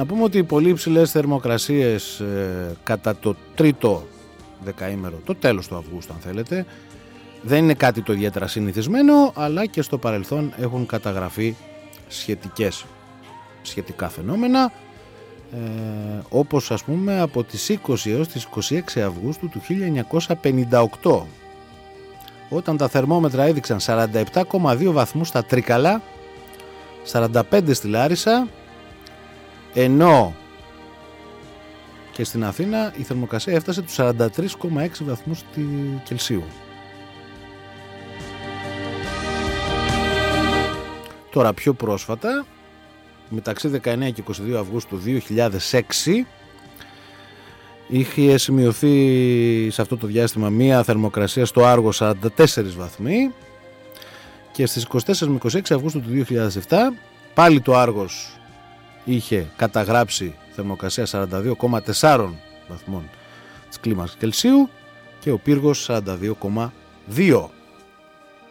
Να πούμε ότι οι πολύ υψηλές θερμοκρασίες κατά το τρίτο δεκαήμερο, το τέλος του Αυγούστου αν θέλετε, δεν είναι κάτι το ιδιαίτερα συνηθισμένο, αλλά και στο παρελθόν έχουν καταγραφεί σχετικά φαινόμενα, όπως ας πούμε από τις 20 έως τις 26 Αυγούστου του 1958, όταν τα θερμόμετρα έδειξαν 47,2 βαθμούς στα Τρίκαλα, 45 στη Λάρισα, ενώ και στην Αθήνα η θερμοκρασία έφτασε τους 43,6 βαθμούς Κελσίου. Τώρα πιο πρόσφατα, μεταξύ 19 και 22 Αυγούστου 2006, είχε σημειωθεί σε αυτό το διάστημα μία θερμοκρασία στο Άργο 44 βαθμοί, και στις 24 με 26 Αυγούστου του 2007 πάλι το Άργος είχε καταγράψει θερμοκρασία 42,4 βαθμών της κλίμακας Κελσίου και ο Πύργος 42,2.